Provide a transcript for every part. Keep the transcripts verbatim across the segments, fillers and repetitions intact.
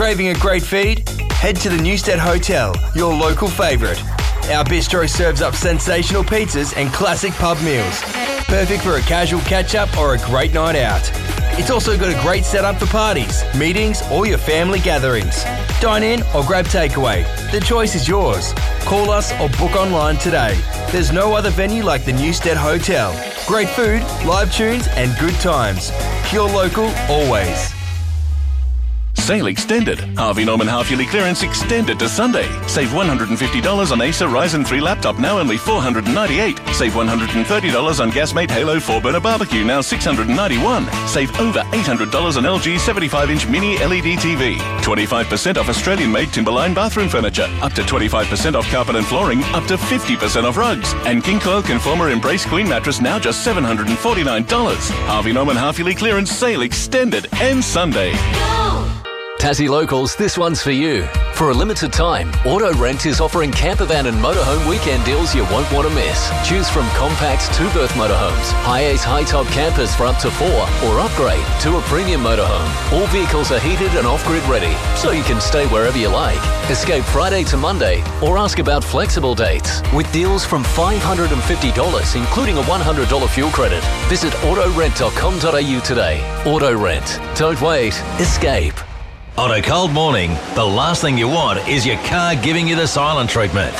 Craving a great feed? Head to the Newstead Hotel, your local favourite. Our bistro serves up sensational pizzas and classic pub meals. Perfect for a casual catch-up or a great night out. It's also got a great setup for parties, meetings, or your family gatherings. Dine in or grab takeaway. The choice is yours. Call us or book online today. There's no other venue like the Newstead Hotel. Great food, live tunes, and good times. Pure local, always. Sale extended. Harvey Norman half-yearly clearance extended to Sunday. Save one hundred fifty dollars on Acer Ryzen three laptop, now only four hundred ninety-eight dollars. Save one hundred thirty dollars on Gasmate Halo four burner barbecue, now six hundred ninety-one dollars. Save over eight hundred dollars on L G seventy-five inch mini L E D T V. twenty-five percent off Australian-made Timberline bathroom furniture. Up to twenty-five percent off carpet and flooring. Up to fifty percent off rugs. And King Coil Conformer Embrace Queen mattress, now just seven hundred forty-nine dollars. Harvey Norman half-yearly clearance sale extended. Ends Sunday. Tassie Locals, this one's for you. For a limited time, Auto Rent is offering campervan and motorhome weekend deals you won't want to miss. Choose from compact two-berth motorhomes, high-ace high-top campers for up to four, or upgrade to a premium motorhome. All vehicles are heated and off-grid ready, so you can stay wherever you like. Escape Friday to Monday, or ask about flexible dates. With deals from five hundred fifty dollars, including a one hundred dollars fuel credit. Visit auto rent dot com dot a u today. Auto Rent. Don't wait. Escape. On a cold morning, the last thing you want is your car giving you the silent treatment.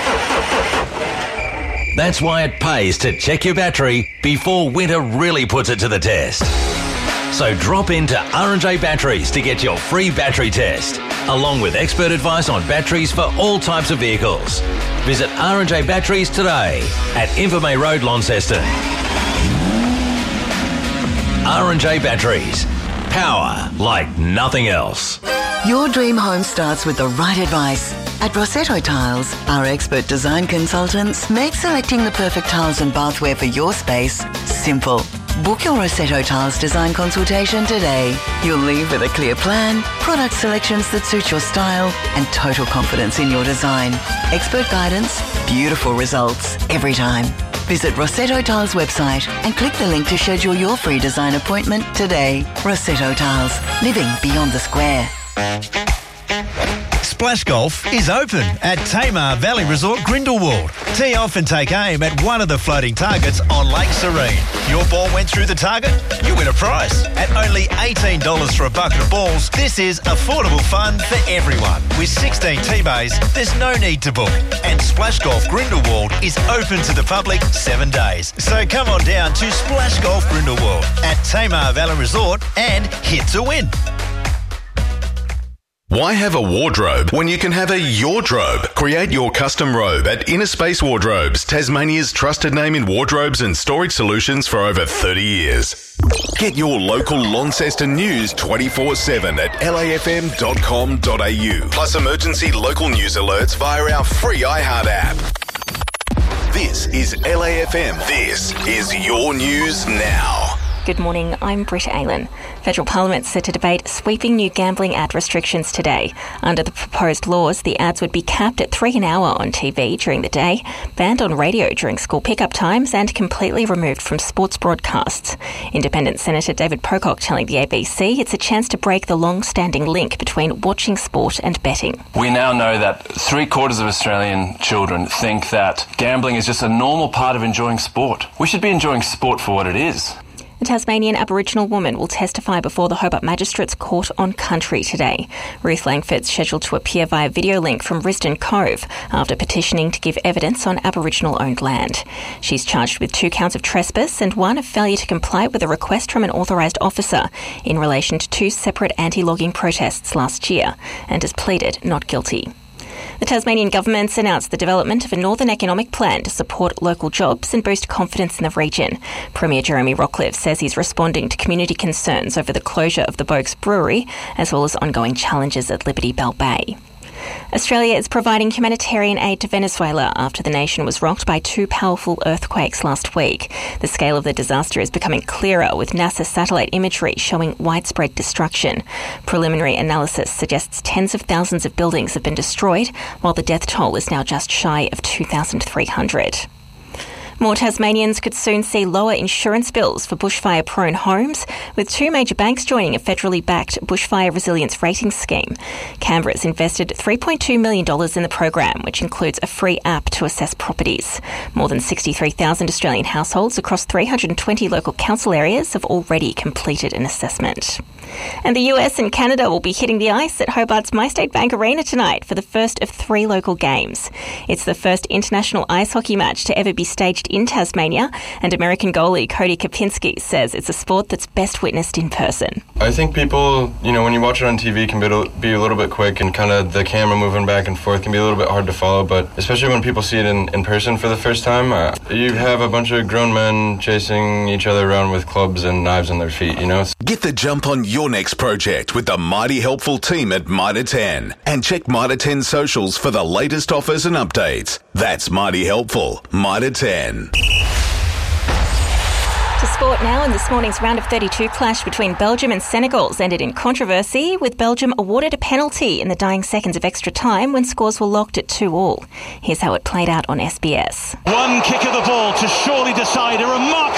That's why it pays to check your battery before winter really puts it to the test. So drop into R and J Batteries to get your free battery test, along with expert advice on batteries for all types of vehicles. Visit R and J Batteries today at Invermay Road, Launceston. R and J Batteries. Power like nothing else. Your dream home starts with the right advice. At Rossetto Tiles, our expert design consultants make selecting the perfect tiles and bathware for your space simple. Book your Rossetto Tiles design consultation today. You'll leave with a clear plan, product selections that suit your style, and total confidence in your design. Expert guidance, beautiful results every time. Visit Rossetto Tiles website and click the link to schedule your free design appointment today. Rossetto Tiles, living beyond the square. Splash Golf is open at Tamar Valley Resort, Grindelwald. Tee off and take aim at one of the floating targets on Lake Serene. Your ball went through the target, you win a prize. At only eighteen dollars for a bucket of balls, this is affordable fun for everyone. With sixteen tee bays, there's no need to book. And Splash Golf Grindelwald is open to the public seven days. So come on down to Splash Golf Grindelwald at Tamar Valley Resort and hit to win. Why have a wardrobe when you can have a yourdrobe? Create your custom robe at Inner Space Wardrobes, Tasmania's trusted name in wardrobes and storage solutions for over thirty years. Get your local Launceston news twenty-four seven at L A F M dot com dot a u. Plus emergency local news alerts via our free iHeart app. This is L A F M. This is your news now. Good morning, I'm Britta Aylen. Federal Parliament set to debate sweeping new gambling ad restrictions today. Under the proposed laws, the ads would be capped at three an hour on T V during the day, banned on radio during school pickup times, and completely removed from sports broadcasts. Independent Senator David Pocock telling the A B C it's a chance to break the long-standing link between watching sport and betting. We now know that three quarters of Australian children think that gambling is just a normal part of enjoying sport. We should be enjoying sport for what it is. A Tasmanian Aboriginal woman will testify before the Hobart Magistrates Court on Country today. Ruth Langford's scheduled to appear via video link from Risdon Cove after petitioning to give evidence on Aboriginal-owned land. She's charged with two counts of trespass and one of failure to comply with a request from an authorised officer in relation to two separate anti-logging protests last year and has pleaded not guilty. The Tasmanian government's announced the development of a Northern Economic Plan to support local jobs and boost confidence in the region. Premier Jeremy Rockcliffe says he's responding to community concerns over the closure of the Boakes Brewery, as well as ongoing challenges at Liberty Bell Bay. Australia is providing humanitarian aid to Venezuela after the nation was rocked by two powerful earthquakes last week. The scale of the disaster is becoming clearer, with NASA satellite imagery showing widespread destruction. Preliminary analysis suggests tens of thousands of buildings have been destroyed, while the death toll is now just shy of two thousand three hundred. More Tasmanians could soon see lower insurance bills for bushfire-prone homes, with two major banks joining a federally backed bushfire resilience rating scheme. Canberra's invested three point two million dollars in the program, which includes a free app to assess properties. More than sixty-three thousand Australian households across three hundred twenty local council areas have already completed an assessment. And the U S and Canada will be hitting the ice at Hobart's MyState Bank Arena tonight for the first of three local games. It's the first international ice hockey match to ever be staged in Tasmania, and American goalie Cody Kopinski says it's a sport that's best witnessed in person. I think people, you know, when you watch it on T V, can be a little bit quick, and kind of the camera moving back and forth can be a little bit hard to follow, but especially when people see it in, in person for the first time, uh, you have a bunch of grown men chasing each other around with clubs and knives on their feet, you know? Get the jump on your next project with the Mighty Helpful team at Mitre ten, and check Mitre ten socials for the latest offers and updates. That's Mighty Helpful, Mitre ten. To sport now, and this morning's round of thirty-two clash between Belgium and Senegal's ended in controversy, with Belgium awarded a penalty in the dying seconds of extra time when scores were locked at two all. Here's how it played out on S B S. One kick of the ball to surely decide a remarkable